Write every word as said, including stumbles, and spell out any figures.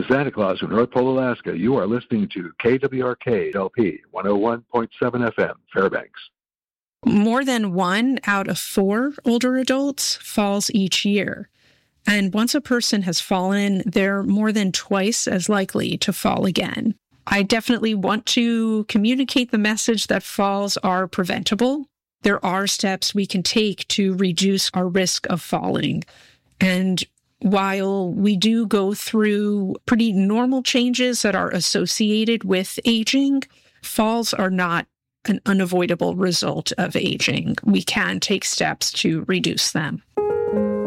Santa Claus from North Pole, Alaska. You are listening to K W R K L P one oh one point seven F M, Fairbanks. More than one out of four older adults falls each year. And once a person has fallen, they're more than twice as likely to fall again. I definitely want to communicate the message that falls are preventable. There are steps we can take to reduce our risk of falling. And while we do go through pretty normal changes that are associated with aging, falls are not an unavoidable result of aging. We can take steps to reduce them.